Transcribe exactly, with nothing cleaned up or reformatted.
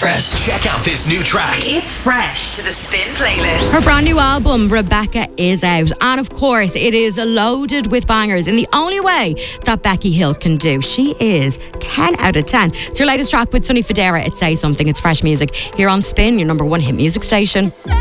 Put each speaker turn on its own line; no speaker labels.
Fresh. Check out this new track.
It's fresh to the Spin playlist.
Her brand new album, Rebecca, is out. And of course, it is loaded with bangers in the only way that Becky Hill can do. She is ten out of ten. It's your latest track with Sonny Fodera. It Say Something. It's fresh music here on Spin, your number one hit music station.